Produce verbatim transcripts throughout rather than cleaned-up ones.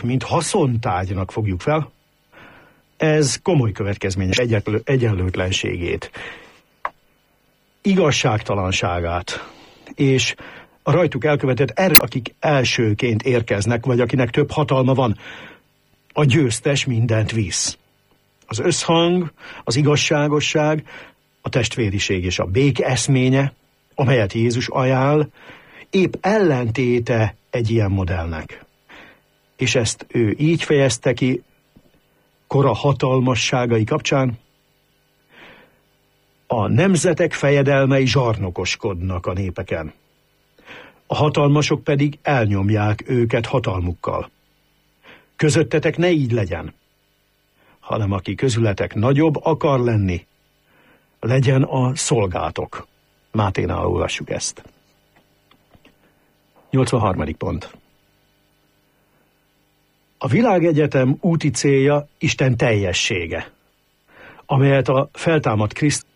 mint haszontárgynak fogjuk fel, ez komoly következményes egyenlő, egyenlőtlenségét, igazságtalanságát, és a rajtuk elkövetett erő, akik elsőként érkeznek, vagy akinek több hatalma van, a győztes mindent visz. Az összhang, az igazságosság, a testvériség és a béke eszménye, amelyet Jézus ajánl, épp ellentéte egy ilyen modellnek. És ezt ő így fejezte ki kora hatalmasságai kapcsán: a nemzetek fejedelmei zsarnokoskodnak a népeken, a hatalmasok pedig elnyomják őket hatalmukkal. Közöttetek ne így legyen, hanem aki közületek nagyobb akar lenni, legyen a szolgátok. Máténál olvassuk ezt. nyolcvanharmadik pont. A világegyetem úti célja Isten teljessége, amelyet a feltámadt Krisztus.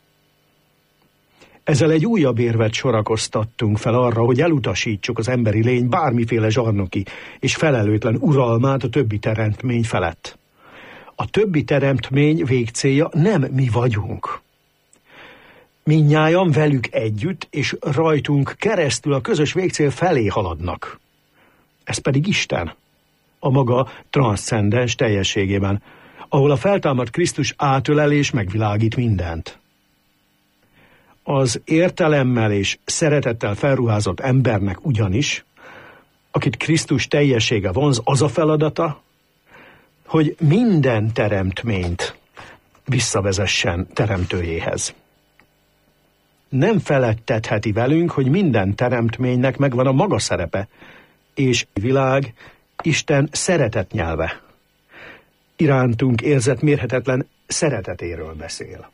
Ezzel egy újabb érvet sorakoztattunk fel arra, hogy elutasítsuk az emberi lény bármiféle zsarnoki és felelőtlen uralmát a többi teremtmény felett. A többi teremtmény végcélja nem mi vagyunk. Mindnyájan velük együtt és rajtunk keresztül a közös végcél felé haladnak. Ez pedig Isten, a maga transzcendens teljességében, ahol a feltámadt Krisztus átölel és megvilágít mindent. Az értelemmel és szeretettel felruházott embernek ugyanis, akit Krisztus teljessége vonz, az a feladata, hogy minden teremtményt visszavezessen teremtőjéhez. Nem felettetheti velünk, hogy minden teremtménynek megvan a maga szerepe, és a világ Isten szeretet nyelve. Irántunk érzett mérhetetlen szeretetéről beszél.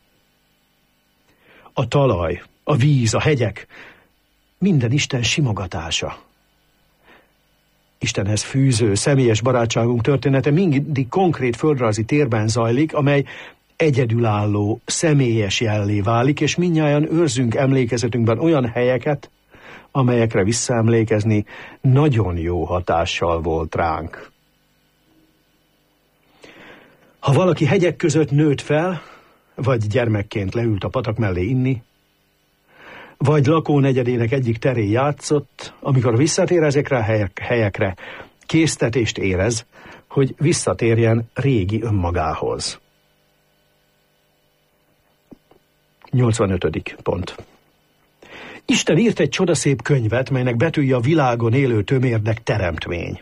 A talaj, a víz, a hegyek, minden Isten simogatása. Istenhez fűző, személyes barátságunk története mindig konkrét földrajzi térben zajlik, amely egyedülálló, személyes jellé válik, és mindnyájan őrzünk emlékezetünkben olyan helyeket, amelyekre visszaemlékezni nagyon jó hatással volt ránk. Ha valaki hegyek között nőtt fel, vagy gyermekként leült a patak mellé inni, vagy lakónegyedének egyik terén játszott, amikor visszatér ezekre a helyek, helyekre, késztetést érez, hogy visszatérjen régi önmagához. nyolcvanötödik pont. Isten írt egy csodaszép könyvet, melynek betűje a világon élő tömérdek teremtmény.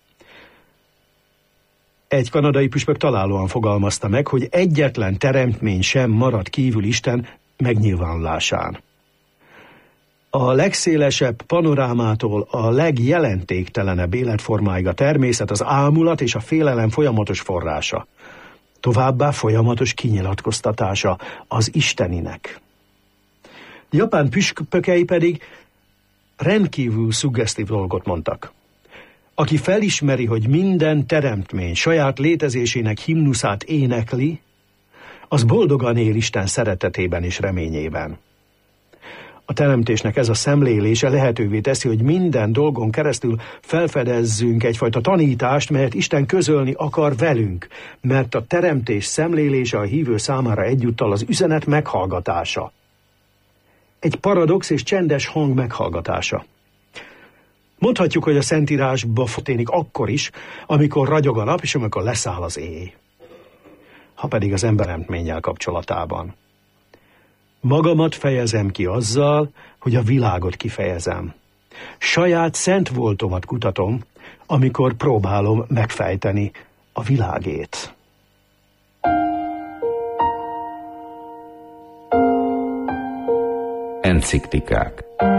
Egy kanadai püspök találóan fogalmazta meg, hogy egyetlen teremtmény sem marad kívül Isten megnyilvánulásán. A legszélesebb panorámától a legjelentéktelenebb életformáig a természet, az ámulat és a félelem folyamatos forrása. Továbbá folyamatos kinyilatkoztatása az Isteninek. Japán püspökei pedig rendkívül szuggesztív dolgot mondtak. Aki felismeri, hogy minden teremtmény saját létezésének himnuszát énekli, az boldogan él Isten szeretetében és reményében. A teremtésnek ez a szemlélése lehetővé teszi, hogy minden dolgon keresztül felfedezzünk egyfajta tanítást, melyet Isten közölni akar velünk, mert a teremtés szemlélése a hívő számára egyúttal az üzenet meghallgatása. Egy paradox és csendes hang meghallgatása. Mondhatjuk, hogy a Szentírásba történik akkor is, amikor ragyog a nap, és amikor leszáll az éj. Ha pedig az emberemtménnyel kapcsolatában. Magamat fejezem ki azzal, hogy a világot kifejezem. Saját szent voltomat kutatom, amikor próbálom megfejteni a világét. Enciklikák.